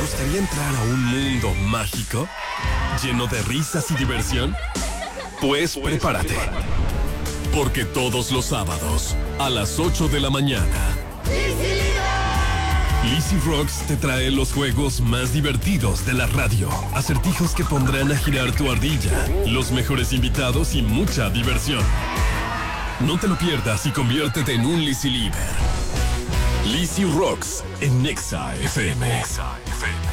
gustaría entrar a un mundo mágico? ¿Lleno de risas y diversión? Pues prepárate. Porque todos los sábados, a las 8 de la mañana, Lizzy Rocks te trae los juegos más divertidos de la radio. Acertijos que pondrán a girar tu ardilla, los mejores invitados y mucha diversión. No te lo pierdas y conviértete en un Lizzy Lieber. Lizzy Rocks en Nexa FM.